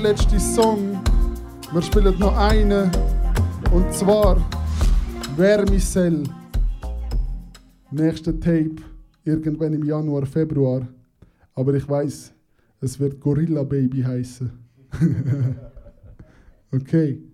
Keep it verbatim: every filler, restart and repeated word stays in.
Letzter Song. Wir spielen noch einen. Und zwar Vermicell. Nächster Tape. Irgendwann im Januar, Februar. Aber ich weiß, es wird Gorilla Baby heißen. Okay.